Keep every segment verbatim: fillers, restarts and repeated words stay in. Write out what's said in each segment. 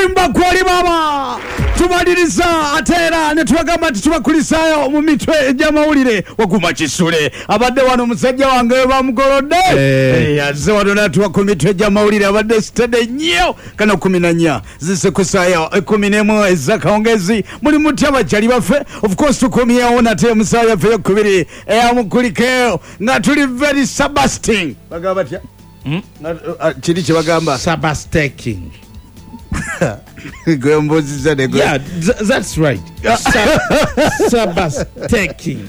Kuimba kwali baba tumaliriza atera ne twagamba tubakulisayo mu mitwe gy'amawulire waguma kisule abadde wano musajja wange bamugolodde eh yazze wano natwa ku mitwe gy'amawulire abadde stede nnyo kana kumi na nnya zisekusayo kumi n'emu ezakaongezi muli mutya bajali baffe of course tukomyewo nate musayo yaffe yokubiri eyamukulikeo nga tuli very sabasting bagamba batya hmm? kiri kye bagamba sabastaking. Yeah, th- that's right. Sabastaking.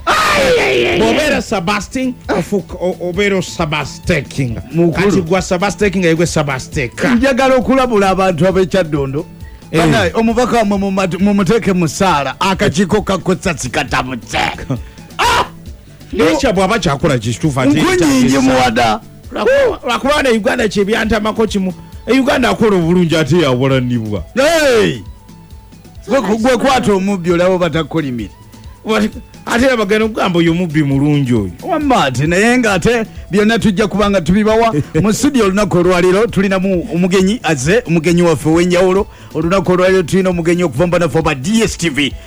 Obera sabasting obero sabastaking. Kati gwa sabastaking egwe sabasteka. Njagala okulabula abantu ab'ekyaddondo. Banaye omubaka mu muteeke musaala akakiiko kakotsa tikatamutse. Ah! Necha bwaba kyakola kituufu ate. Nkunyingi muwada. Lwakuba Uganda kyebyantamako kimu. Uganda akola obulungi ate yabulanibwa. Hey! Gwe kwata omubbi olabo batakolimira. Ate abagenda okugamba oyo omubbi mulungi oyo. Wamati naye nga ate byonna tujja kubanga tubibawa mu studio olunaku olwaliro tulinamu omugenyi aze omugenyi waffe w'enjawulo olunaku olwaliro tulina omugenyi okuva mbanafu ba D S T V.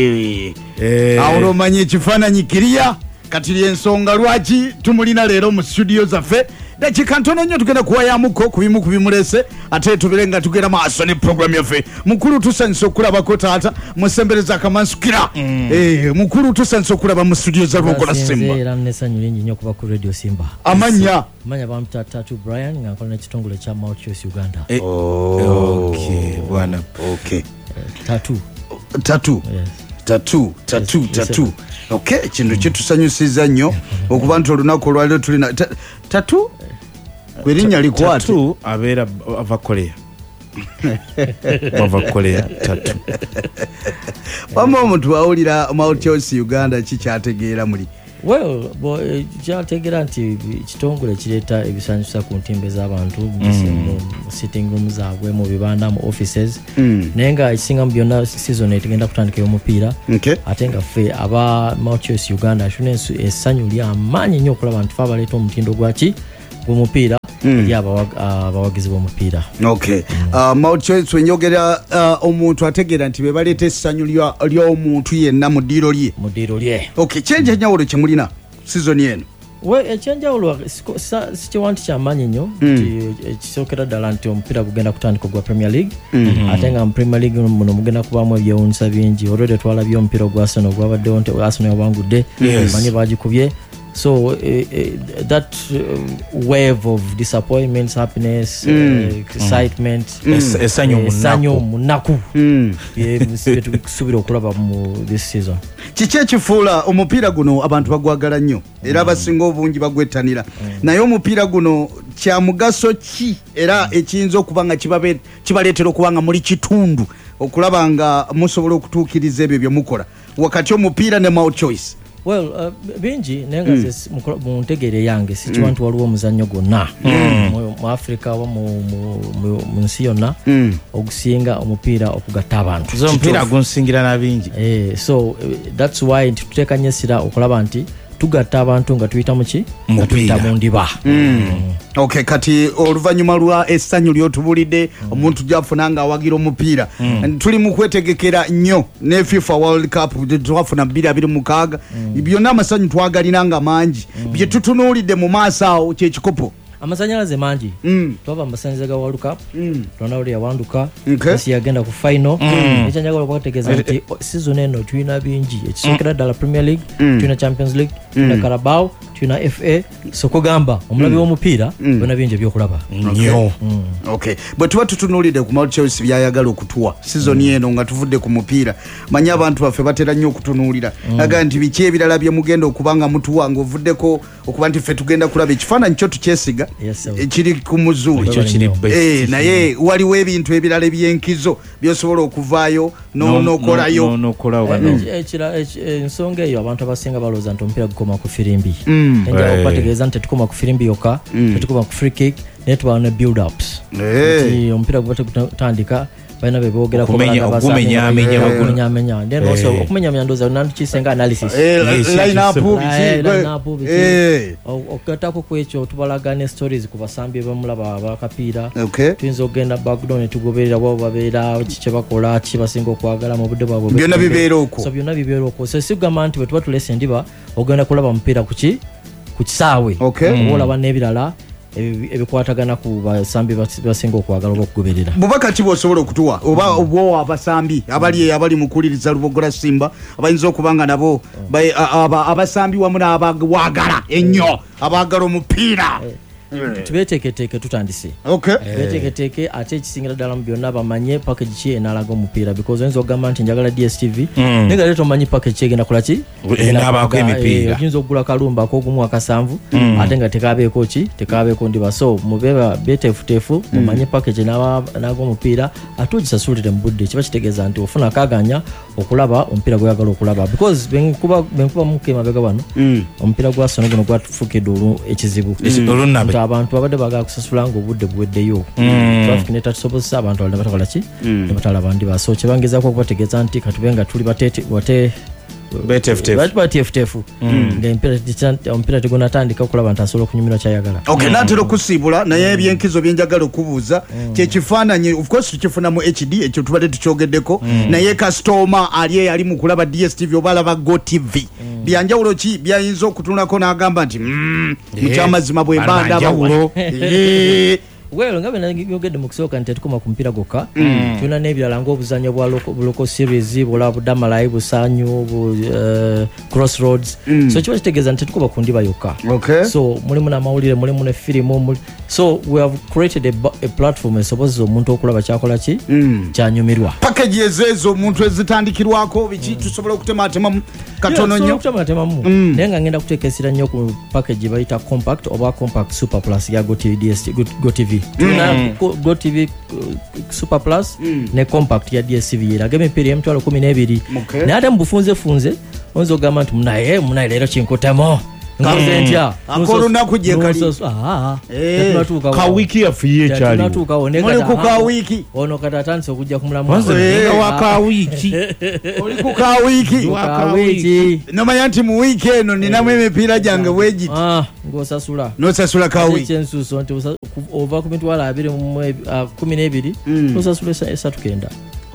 Awo omanye ekifaananyi kiriya kati lyensonga lwaki tumulina leero mu studio zaffe. Dakika ntono nnyo tugenda kuwayamuko ku bimu ku bimulese ate tubere nga tugenda maaso ne program yaffe. Mukulu tusanyusa okulabako taata musembereza akamansukira. Mm. Eh, mukulu tusanyusa okulaba mu studio za Rwogola Simba. Era nnesanyu lingi nnyo kuba ku Radio Simba. Amanya. Amanya bamuta Tatu Brian nga nkola n'ekitongole kya Mount Choice Uganda. Eh, oh, okay, bwana. Okay. Uh, Tatu. Tatu. Yes. Tatu, tatu, yes, tatu. Yes, okay, kintu kitusanyusiza nnyo okuba nti olunaku olwaliro tulina tatu kwerinnya likwate tatu abeera ava Korea. Ava Korea tatu. Wamma omuntu awulira Mount Choice Uganda kikyategeera muli. Well, boy, kyategeera nti kitongole kireeta ebisanyusa ku ntimbe z'abantu mu sitting rooms zaabwe mu bibanda mu offices naye nga ekisinga mu byonna season etugenda kutandikayo omupiira ate nga ffe aba Mount Choice Uganda tuna essanyu ly'amaanyi nnyo okulaba nti fe abaleeta omutindo gwaki gw'omupiira eri abawagizi b'omupiira. Okay. Mount Choice wenjogera omuntu ategeera nti be baleeta essanyu ly'omuntu yenna mu ddiiro lye. Mu ddiiro lye. Okay, kyenjawulo kye mulina season eno. We ekyenjawulo sikiwa nti kyamaanyi nnyo nti ekisookera ddala nti omupiira gugenda kutandika ogwa Premier League ate nga mu Premier League muno mugenda kubaamu ebyewuunyisa bingi olwedde twalabye omupiira ogwa Arsenal ogwabaddewo nti Arsenal yawangudde manyi baagikubye. So uh, uh, that uh, wave of disappointments, happiness, mm. uh, excitement, esanyo munaku subira okulaba mu this season. Kiki ekifuula omupiira guno abantu bagwagala nnyo era abasinga obungi bagwettanira naye omupiira guno kya mugaso ki era ekiyinza okuba nga kibaleetera okuba nga muli kitundu okulaba nga musobola okutuukiriza ebyo bye mukola wakati omupiira ne Mount Choice? Well, uh, bingi nenga mm. mu ntegere yange si kiwantu mm. waliwo omuzannyo gwonna mm. mu Africa wa mu mu nsi yonna mm. okusinga omupiira okugatta abantu. So omupiira gunsingira na bingi. Eh, so uh, that's why tuteeka nyesira okulaba nti tugatta abantu nga tuyita muki nga tuyita mu ndiba. Mm. Mm. Okay, kati oluvannyuma lwa essanyu ly'otubulidde omuntu gyafuna nga awagira omupiira mm. tuli mu kwetegekera nnyo ne FIFA World Cup twafuna bbiri abiri mu mukaaga mm. byonna amasanyu twagalina nga mangi mm. bye tutunuulidde mu maaso awo kyekikopo amasanyalaze mangi mm. twava amasanyiza ga World Cup mm. Ronaldo yawanduka okay. Messi yagenda ku final mm. ekyanjagala okutegeeza nti season eno tulina bingi ekisookera ddala Premier League mm. tulina Champions League tulina mm. Carabao tulina F A so kugamba omulabi w'omupiira mm. bonna bingi ebyokulaba nnyo. mm. Okay, bwe tuba tutunuulidde ku Mount Choice byayagala okutuwa season mm. eno nga tuvudde ku mupiira manyi abantu baffe batera nnyo okutunuulira mm. aga nti biki ebirala bye mugenda okubanga mutuwa ng'ovuddeko okuba nti ffe tugenda kulaba ekifaananyi kyo tukyesiga ekiri ku muzuuli eh naye waliwo ebintu ebirala ebyenkizo byosobola okuvaayo n'okolayo ekira ensonga eyo abantu abasinga balooza nti omupiira gukoma ku firimbi enjala okubategeeza nti tetukoma ku firimbi yokka tetukoma ku free kick naye tubawo ne build ups omupiira guba tegutandika balina be boogera ko okumenya amenya then also okumenya amenya ndoza nantukisenga analysis line up okatako kwekyo tubalagane stories ku basambi bamulaba abakapiira okay tuyinza okugenda background tugoberera babo babeera kiki bakola kiki basinga okwagala mu budde bwabwe byonna bibeera okwo so byonna bibeera okwo so sigamba nti bwe tuba tulese ndiba ogenda kulaba mupiira kuki ku kisaawe olaba n'ebirala ebikwatagana ku basambi basinga okwagala oba okugoberera bubaka ki bw'osobola okutuwa oba obwo abasambi abali abali mu kuwuliriza Lubogola Simba abayinza okubanga nabo abasambi wamu n'abawagala ennyo abaagala omupiira tubeteeketeeke tutandise okay beteeketeeke ate ekisingira ddala mu byonna bamanye package ki enalaga omupiira because oyinza okugamba nti njagala D S T V naye nga leeta omanyi package ki egenda kola ki enabaako emipiira oyinza okugula kalumba ak'ogumu akasanvu ate nga tekaabeeko ki tekaabeeko ndiba so mubeeba beteefuteefu mumanye package enalaga omupiira ate ogisasulire mu budde kiba kitegeeza nti ofuna akaganya okulaba omupiira gweyagala okulaba because benkuba muke emabega wano omupiira gwa sono guno gwatufukidde ekizibu abantu babadde bagala kusasula nga obudde buweddeyo traffic netatusobozesa abantu balina batakola ki ne batalaba ndiba so kyebangezaako okubategeeza nti katubenga tuli batete wate batifutefu omupiira tegunatandika okulaba nti asobola okunyumirwa kyayagala okay natera okusiibula naye ebyenkizo byenjagala okubuuza kyekifaananyi of course tukifuna mu H D ekyo tubadde tukyogeddeko naye kasitoma ali eyali mu kulaba D S T V oba alaba Go T V byanjawulo ki byayinza okutunulako n'agamba nti mukyamazima bwe mba ndaba well nga bena yogedde mu kusooka nti tukoma ku mupiira gokka tulina n'ebirala ng'obuzannyo bwa local series bwola budamalayi busanyu crossroads so kiba kitegeeza nti tukuba ku ndiba yokka so mulimu n'amawulire mulimu ne firimu so we have created a, a platform esobozesa omuntu okulaba kyakola ki kyanyumirwa package ezeezo omuntu ezitandikirwako biki tusobola okutematemamu katono nnyo okutematemamu naye nga ngenda kuteeka esira nnyo ku package bayita compact oba compact super plus ya Go T V D S T Go T V tuna Go T V Super Plus ne compact ya D S T V era game period emitwalo kumi n'ebiri naye ate mubufunze funze onzo gamba nti munaye munaye leero kinkutamo ngazentya akolunaku gye kali ka wiki yafiye kyali tunatuuka one muli ku ka wiki ono kati atandise okujja kumulamu wa ka wiki oli ku ka wiki ka wiki nomanya nti mu wiki eno ninamu emipiira gyange wegiti ng'osasula n'osasula ka wiki ekyensuuso nti ova ku mitwalo abiri kumi n'ebiri n'osasula esatu kenda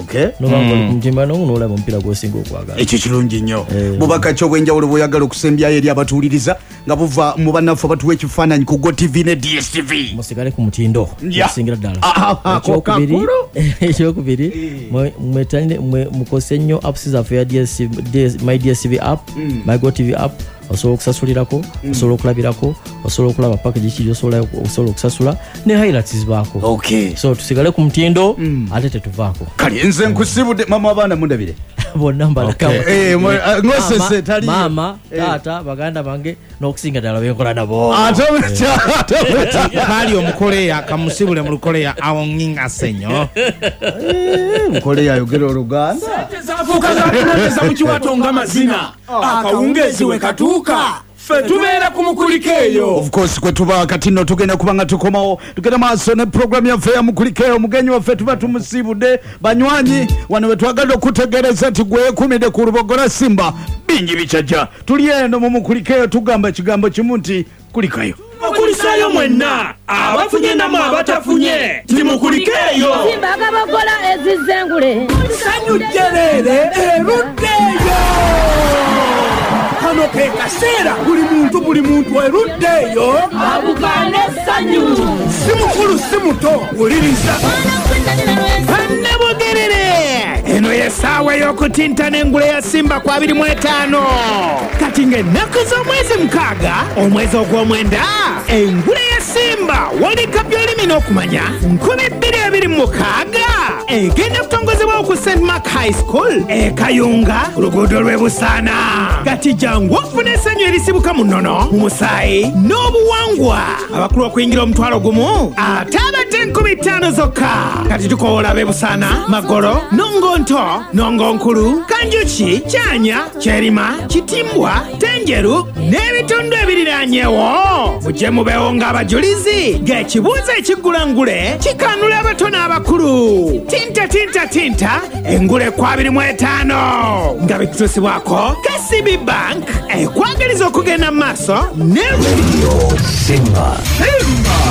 nolaba omupiira gwosinga okwagala ekyo kirungi nnyo bubaka ki obwenjawulo bweyagala okusembyayo eri abatuwuliriza nga buva mu bannaffe batuwa ekifaananyi ku Go T V ne D S T V musigale ku mutindo okusingira ddala ekyokubiri mukose nnyo apps zaffe ya my D S T V app my Go T V app osobola okusasulirako osobola okulabirako osobola okulaba package ki osobola okusasula ne highlights zibaako so tusigale ku mutindo ate tetuvaako kali nze nkusibudde mama abaana mundabire bonna ngosese tali mama taata baganda bange n'okusinga ddala benkola nabo kali omukoleya kamusibule mu lukoleya awonginga senyo mukoleya ayogera oluganda zafuuka zakunoteza mu kiwato nga mazina akawungeezi we katuuka ffe tubeera ku mukulikeeyo of course kwe tuba kati nno tugenda kuba nga tukomawo tugenda maaso ne program yaffe ya mukulikeeyo omugenyi waffe tuba tumusiibudde banywanyi wano we twagadde okutegereza nti gweyekumidde ku Lubogola Simba bingi bikyajja tuli eno mu mukulikeeyo tugamba ekigambo kimu nti kulikayo mukulisayo mwenna abafunye namwe abatafunye timukulikeeyo Simba agabagola ezizengule sanyu jjereere eruddeeyo kano ke kaseera buli muntu buli muntu eruddeeyo abugane sanyu si mukulu si muto wuliriza annabugerere eno yesaawa y'okutintana engule ya Simba kwa abiri mu etaano kati ng'ennaku z'omwezi mukaaga omwezi ogw'omwenda engule ya Simba walika by'olimi n'okumanya nkumi bbiri ebiri mu mukaaga egenda kutongozebwa ku Saint Mark High School e Kayunga ku luguudo lw'e Busaana kati jangu ofune essanyu erisibuka mu nnono mu musaayi n'obuwangwa abakulu okuyingira omutwalo gumu ate abadde enkumi ttaano zokka kati tukoola ab'e Busaana Magolo Nongonto Nongonkulu Kanjuki Kyanya Kyerima Kitimbwa Tenje enjeru n'ebitundu ebiriranyewo mujje mubeewo ng'abajulizi ng'ekibuuzo ekiggula ngule kikanula abato n'abakulu. tinta tinta tinta engule ku abiri mu etaano nga bikutuusibwako K C B Bank ekwagaliza okugenda mu maaso ne Radio Simba. Simba.